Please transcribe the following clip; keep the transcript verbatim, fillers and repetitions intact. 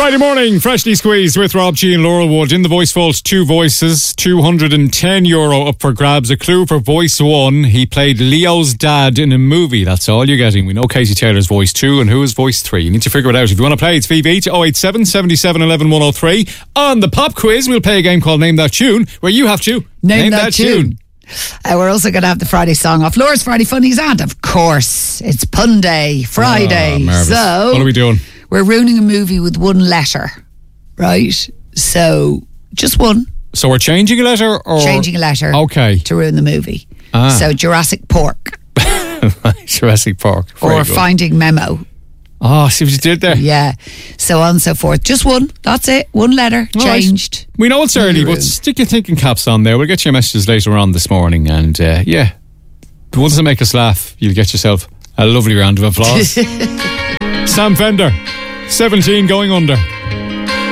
Friday morning, freshly squeezed with Rob G and Laurel Wood. In the voice vault, two voices, two hundred ten euro up for grabs. A clue for voice one. He played Leo's dad in a movie. That's all you're getting. We know Katie Taylor's voice two and who is voice three. You need to figure it out. If you want to play, it's V V to oh eight seven, seven seven, one one, one oh three. On the pop quiz, we'll play a game called Name That Tune, where you have to name, name that, that tune. tune. Uh, we're also going to have the Friday song off Laura's Friday Funnies, and of course it's Pun Day Friday. Oh, so what are we doing? We're ruining a movie with one letter, right? So just one. So we're changing a letter, or changing a letter? Okay. To ruin the movie. Ah. So Jurassic Park. Jurassic Park. Very or good. Finding Memo. Oh, see what you did there? Yeah. So on and so forth. Just one. That's it. One letter. All changed. Right. We know it's early, but stick your thinking caps on there. We'll get your messages later on this morning. And uh, yeah, the ones that make us laugh, you'll get yourself a lovely round of applause. Sam Fender, seventeen going under.